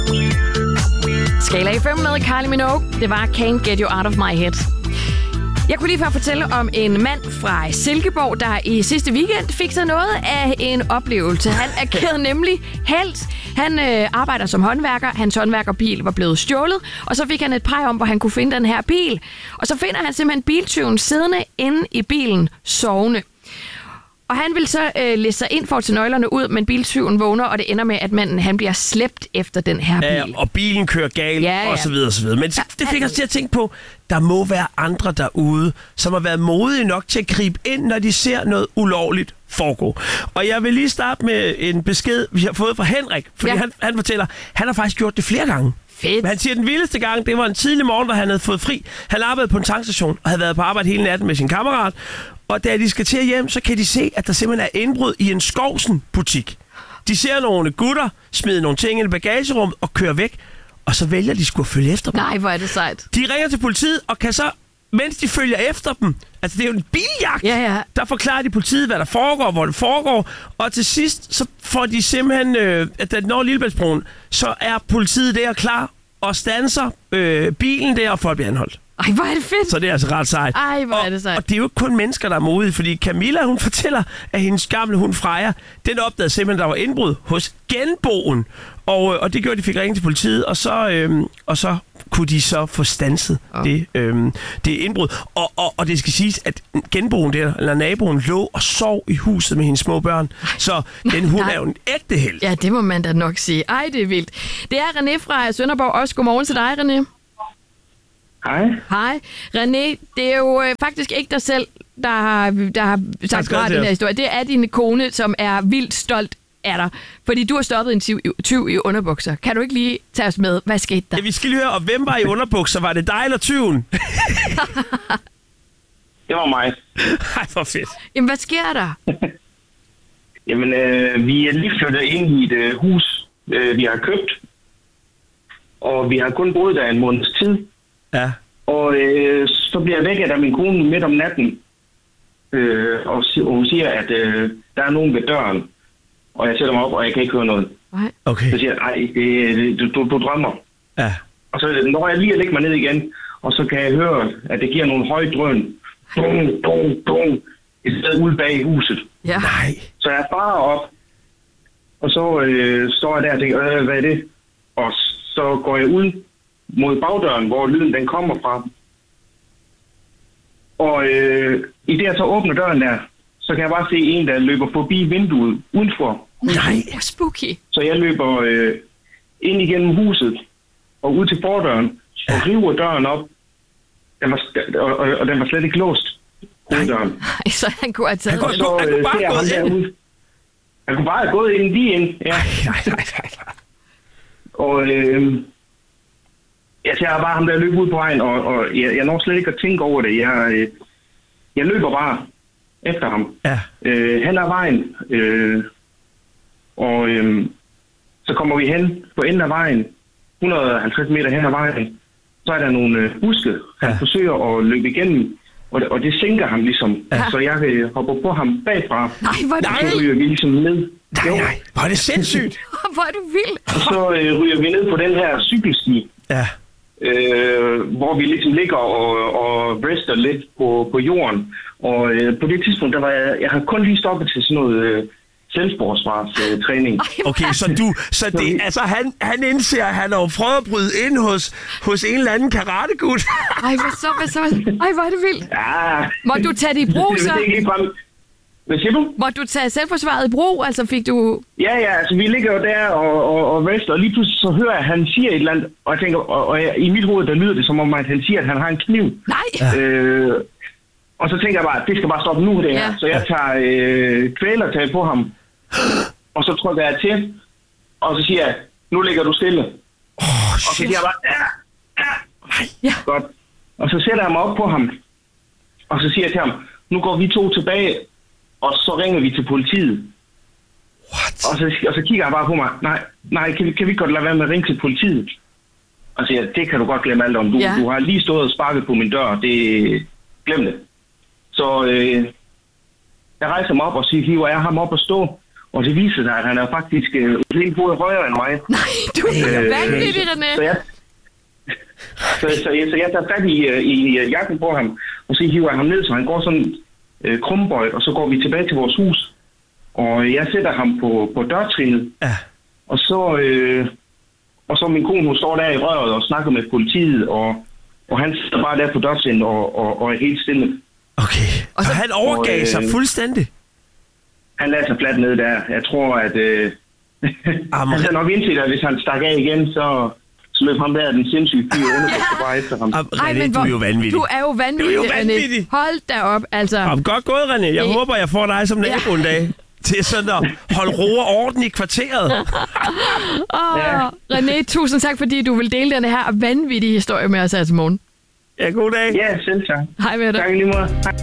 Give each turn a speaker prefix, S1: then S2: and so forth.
S1: Skala i 5 med Kylie Minogue. Det var Can't Get You Out of My Head. Jeg kunne lige før fortælle om en mand fra Silkeborg, der i sidste weekend fik sig noget af en oplevelse. Han agerede nemlig helt. Han arbejder som håndværker. Hans håndværkerbil var blevet stjålet, og så fik han et peg om, hvor han kunne finde den her bil. Og så finder han simpelthen biltyven siddende inde i bilen, sovende. Og han vil så læse sig ind for at tage nøglerne ud, men biltyven vågner, og det ender med, at manden han bliver slæbt efter den her bil.
S2: Ja, og bilen kører galt, og så videre, og så videre. Men det fik os til at tænke på, der må være andre derude, som har været modige nok til at gribe ind, når de ser noget ulovligt foregå. Og jeg vil lige starte med en besked, vi har fået fra Henrik, fordi han fortæller, han har faktisk gjort det flere gange.
S1: Fedt.
S2: Men han siger, at den vildeste gang, det var en tidlig morgen, hvor han havde fået fri. Han arbejdede på en tankstation og havde været på arbejde hele natten med sin kammerat. Og da de skal til hjem, så kan de se, at der simpelthen er indbrud i en Skovsen-butik. De ser nogle gutter smide nogle ting i bagagerummet og kører væk. Og så vælger de sgu at følge efter dem.
S1: Nej, hvor er det sejt.
S2: De ringer til politiet og kan så, mens de følger efter dem, altså det er jo en biljagt, der forklarer de politiet, hvad der foregår, hvor det foregår. Og til sidst, så får de simpelthen, at da den når Lillebæltsbroen, så er politiet der klar og standser bilen der, og folk bliver anholdt.
S1: Ej, hvor er det fedt.
S2: Så det er altså ret sejt.
S1: Ej, hvor er det sejt.
S2: Og det er jo ikke kun mennesker, der er modige, fordi Camilla, hun fortæller, at hendes gamle hund Freja, den opdagede simpelthen, der var indbrud hos genboen. Og det gjorde, de fik ringe til politiet, og så kunne de så få standset det indbrud. Og det skal siges, at genboen der, eller naboen, lå og sov i huset med hendes små børn. Så den hund er jo en ægte helt.
S1: Ja, det må man da nok sige. Ej, det er vildt. Det er René fra Sønderborg også. Godmorgen til dig, René.
S3: Hej.
S1: Hej. René, det er jo faktisk ikke dig selv, der har sagt fra den her historie. Det er din kone, som er vildt stolt af dig. Fordi du har stoppet en tyv i underbukser. Kan du ikke lige tage os med? Hvad skete der?
S2: Ja, vi skal lige høre, og hvem var i underbukser? Var det dig eller tyven?
S3: Det var mig.
S2: Ej, hvor fedt.
S1: Jamen, hvad sker der?
S3: Jamen, vi er lige flyttet ind i et hus, vi har købt. Og vi har kun boet der en måneds tid.
S2: Ja.
S3: Og så bliver jeg vækket af min kone midt om natten. Og hun siger, at der er nogen ved døren. Og jeg sætter mig op, og jeg kan ikke høre noget.
S2: Okay.
S3: Så siger jeg, du drømmer.
S2: Ja.
S3: Og så når jeg lige lægger mig ned igen, og så kan jeg høre, at det giver nogle høje drøn. Dum, dum, dum. Et sted ude bag huset.
S1: Ja.
S2: Nej.
S3: Så jeg farer op, og så står jeg der og tænker, hvad er det? Og så går jeg ud mod bagdøren, hvor lyden den kommer fra. Og i det, jeg så åbner døren der, så kan jeg bare se en, der løber forbi vinduet udenfor.
S1: Nej, spooky.
S3: Så jeg løber ind igennem huset og ud til fordøren og river døren op. Den var slet ikke låst. Hoveddøren.
S1: Nej, så han kunne have taget
S2: han kunne bare gå ind.
S3: Han kunne bare have gået ind lige ind. Ja.
S2: Nej.
S3: Og jeg ser bare ham der løbe ud på vejen, og jeg når slet ikke at tænke over det. Jeg løber bare efter ham.
S2: Ja.
S3: Hen ad vejen. Og så kommer vi hen på enden af vejen, 150 meter hen ad vejen. Så er der nogle buske, han forsøger at løbe igennem. Og det sænker ham ligesom. Ja. Så jeg hopper på ham bagfra.
S1: Nej, hvor er det
S3: vildt. Så ryger vi ligesom ned.
S2: Nej, hvor er det sindssygt.
S1: Hvor er du vild.
S3: Og så ryger vi ned på den her cykelsti.
S2: Ja.
S3: Hvor vi ligesom ligger og rester lidt på jorden. Og på det tidspunkt, der var jeg har kun lige stoppet til sådan noget selvforsvarstræning.
S2: Okay, så det, altså han indser, at han har prøvet at bryde ind hos en eller anden karategud.
S1: Ej, hvad så? Ej, hvor er det vildt.
S3: Ja.
S1: Må du tage det i brug, så?
S3: Hvad siger du?
S1: Må du tage selvforsvaret i brug? Altså fik du...
S3: Ja, altså vi ligger jo der og rester, og lige pludselig så hører jeg, at han siger et eller andet, og jeg tænker, og i mit hoved, der lyder det som om, at han siger, at han har en kniv.
S1: Nej!
S3: Og så tænker jeg bare, at det skal bare stoppe nu, det her. Ja. Så jeg tager kvælertag på ham, og så trykker jeg til, og så siger jeg, nu ligger du stille. Og så siger jeg bare, ja. Godt. Og så sætter jeg mig op på ham, og så siger jeg til ham, nu går vi to tilbage, og så ringer vi til politiet.
S2: What?
S3: Og så kigger han bare på mig, nej, kan vi godt lade være med at ringe til politiet? Og siger, det kan du godt glemme alt om. Du har lige stået og sparket på min dør, glem det. Så jeg rejser mig op og hiver jeg ham op og stå, Og det viser sig, at han er faktisk helt både højere end mig.
S1: Nej, du er vanvittig, René.
S3: Så jeg tager fat i jakken på ham, og så hiver jeg ham ned, så han går sådan krumbøjt, og så går vi tilbage til vores hus. Og jeg sætter ham på dørtrinnet, og så min kone, hun står der i røret og snakker med politiet, og han sidder bare der på dørtrinnet og er helt stille.
S2: Okay, og så han overgav sig fuldstændig?
S3: Han lader sig fladt ned der. Jeg tror, at han havde nok indset, at hvis han stak af igen, så løb ham der den sindssyge fyr underbukser bare efter ham.
S2: René, du er jo vanvittig.
S1: Du er jo vanvittig, René. Hold da op, altså.
S2: Godt gået, René. Jeg håber, jeg får dig som nabo en dag. Til sådan at holde ro og orden i kvarteret.
S1: René, tusind tak, fordi du vil dele denne her vanvittige historie med os her til morgen.
S2: Ja, god dag.
S3: Ja, selv tak.
S1: Hej med dig.
S3: Tak lige måde.